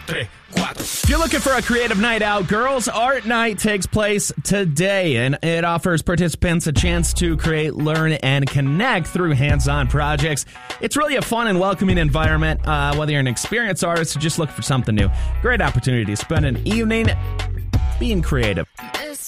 If you're looking for a creative night out, Girls Art Night takes place today, and it offers participants a chance to create, learn, and connect through hands-on projects. It's really a fun and welcoming environment, whether you're an experienced artist or just looking for something new. Great opportunity to spend an evening being creative.